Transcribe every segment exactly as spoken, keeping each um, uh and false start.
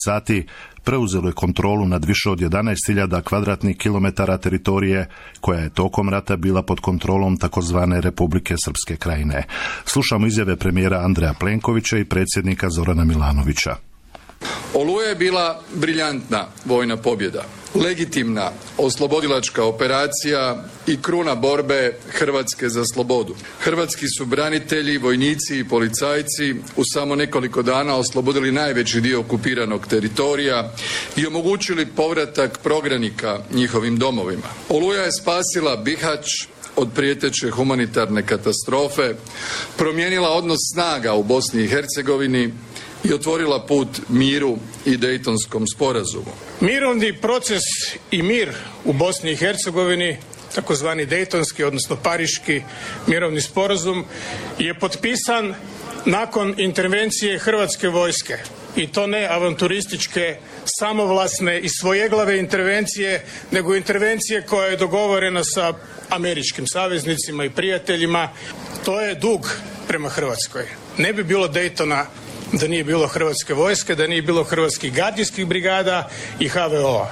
sati preuzelo je kontrolu nad više od jedanaest hiljada kvadratnih kilometara teritorije koja je tokom rata bila pod kontrolom takozvane Republike Srpske Krajine. Slušamo izjave premijera Andreja Plenkovića i predsjednika Zorana Milanovića. Oluja je bila briljantna vojna pobjeda, legitimna oslobodilačka operacija i kruna borbe Hrvatske za slobodu. Hrvatski su branitelji, vojnici i policajci u samo nekoliko dana oslobodili najveći dio okupiranog teritorija i omogućili povratak prognanika njihovim domovima. Oluja je spasila Bihać od prijeteće humanitarne katastrofe, promijenila odnos snaga u Bosni i Hercegovini i otvorila put miru i Dejtonskom sporazumu. Mirovni proces i mir u Bosni i Hercegovini, takozvani Dejtonski, odnosno Pariški mirovni sporazum, je potpisan nakon intervencije Hrvatske vojske. I to ne avanturističke, samovlasne i svojeglave intervencije, nego intervencije koja je dogovorena sa američkim saveznicima i prijateljima. To je dug prema Hrvatskoj. Ne bi bilo Dejtona da nije bilo Hrvatske vojske, da nije bilo hrvatskih gardijskih brigada i H V O-a.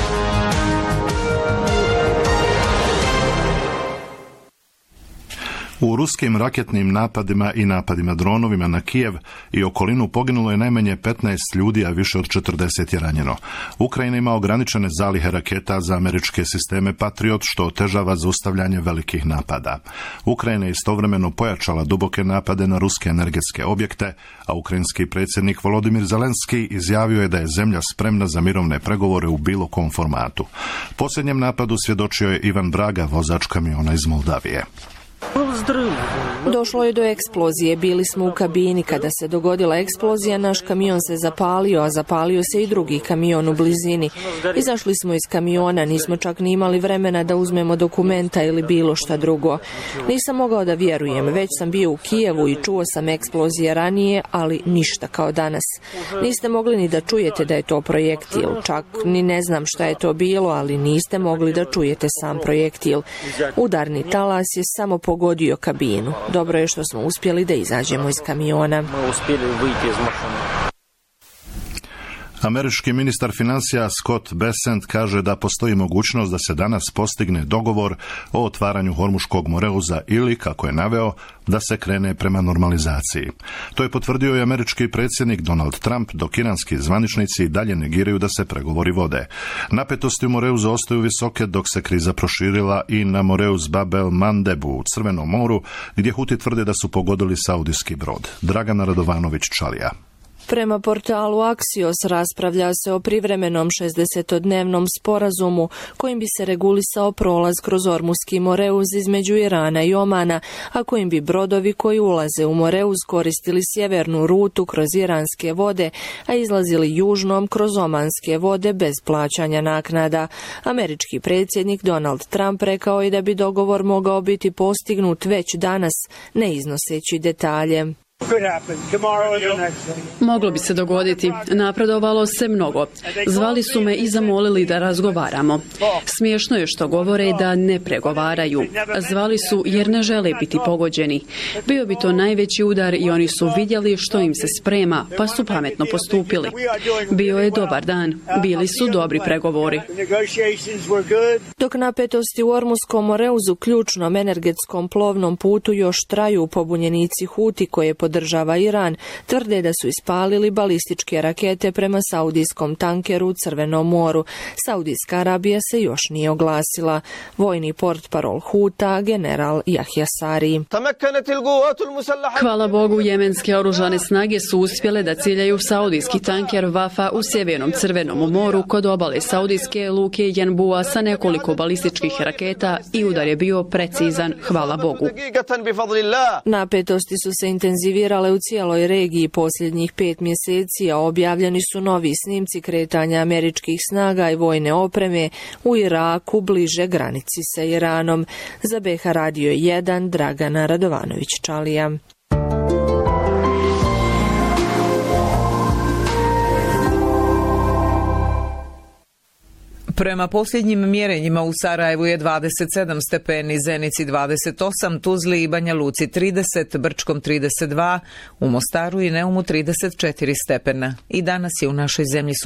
U ruskim raketnim napadima i napadima dronovima na Kijev i okolinu poginulo je najmanje petnaest ljudi, a više od četrdeset je ranjeno. Ukrajina ima ograničene zalihe raketa za američke sisteme Patriot, što otežava zaustavljanje velikih napada. Ukrajina je istovremeno pojačala duboke napade na ruske energetske objekte, a ukrajinski predsjednik Volodimir Zelenski izjavio je da je zemlja spremna za mirovne pregovore u bilo kom formatu. Posljednjem napadu svjedočio je Ivan Braga, vozač kamiona iz Moldavije. Došlo je do eksplozije, bili smo u kabini. Kada se dogodila eksplozija, naš kamion se zapalio, a zapalio se i drugi kamion u blizini. Izašli smo iz kamiona, nismo čak ni imali vremena da uzmemo dokumenta ili bilo šta drugo. Nisam mogao da vjerujem, već sam bio u Kijevu i čuo sam eksplozije ranije, ali ništa kao danas. Niste mogli ni da čujete da je to projektil, čak ni ne znam šta je to bilo, ali niste mogli da čujete sam projektil. Udarni talas je samo pogodio kabinu. Dobro je što smo uspjeli da izađemo iz kamiona. Američki ministar financija Scott Bessent kaže da postoji mogućnost da se danas postigne dogovor o otvaranju Hormuškog moreuza ili, kako je naveo, da se krene prema normalizaciji. To je potvrdio i američki predsjednik Donald Trump, dok iranski zvaničnici dalje negiraju da se pregovori vode. Napetosti u moreuzu ostaju visoke dok se kriza proširila i na moreuz Bab el-Mandeb u Crvenom moru, gdje Huti tvrde da su pogodili saudijski brod. Dragana Radovanović-Čalija. Prema portalu Axios raspravlja se o privremenom šezdesetodnevnom sporazumu kojim bi se regulisao prolaz kroz Ormuski moreuz između Irana i Omana, a kojim bi brodovi koji ulaze u moreuz koristili sjevernu rutu kroz iranske vode, a izlazili južnom kroz omanske vode bez plaćanja naknada. Američki predsjednik Donald Trump rekao je da bi dogovor mogao biti postignut već danas, ne iznoseći detalje. Moglo bi se dogoditi. Napredovalo se mnogo. Zvali su me i zamolili da razgovaramo. Smiješno je što govore da ne pregovaraju. Zvali su jer ne žele biti pogođeni. Bio bi to najveći udar i oni su vidjeli što im se sprema, pa su pametno postupili. Bio je dobar dan. Bili su dobri pregovori. Dok napetosti u Ormuskom moreuzu, ključnom energetskom plovnom putu, još traju, pobunjenici Huti koje podržava Iran tvrde da su ispalili balističke rakete prema saudijskom tankeru u Crvenom moru. Saudijska Arabija se još nije oglasila. Vojni portparol Huta, general Jahja Sari. Hvala Bogu, jemenske oružane snage su uspjele da ciljaju saudijski tanker Wafa u sjevernom Crvenom moru kod obale saudijske luke Janbua sa nekoliko balističkih raketa i udar je bio precizan, hvala Bogu. Napetosti su se intenzivirale u cijeloj regiji posljednjih pet mjeseci, a objavljeni su novi snimci kretanja američkih snaga i vojne opreme u Iraku bliže granici sa Iranom. Za B H Radio jedan, Dragana Radovanović-Čalija. Prema posljednjim mjerenjima u Sarajevu je dvadeset sedam stepeni, Zenici dvadeset osam, Tuzli i Banja Luci trideset, Brčkom trideset dva, u Mostaru i Neumu trideset četiri stepena. I danas je u našoj zemlji